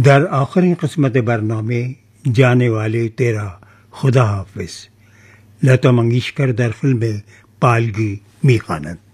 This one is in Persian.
در آخرین قسمت برنامه جانے والے تیرا خدا حافظ، لتا منگیشکر در فیلم پالگی میخواند.